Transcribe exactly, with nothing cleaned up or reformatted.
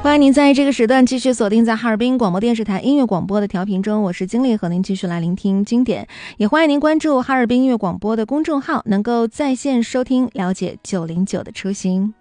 欢迎您在这个时段继续锁定在哈尔滨广播电视台音乐广播的调频中，我是金丽，和您继续来聆听经典。也欢迎您关注哈尔滨音乐广播的公众号，能够在线收听了解九零九的初心。